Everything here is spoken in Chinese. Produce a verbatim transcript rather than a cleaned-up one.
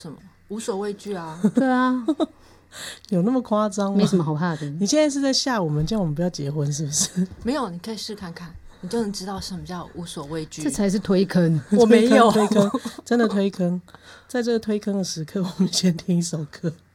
什么无所畏惧啊？ 对啊， 有那么夸张吗？ 没什么好怕的。 你现在是在吓我们，叫我们不要结婚是不是？ 没有，你可以试看看，你就能知道什么叫无所畏惧。 这才是推坑。 我没有推坑，推坑真的推坑。在这个推坑的时刻，我们先听一首歌。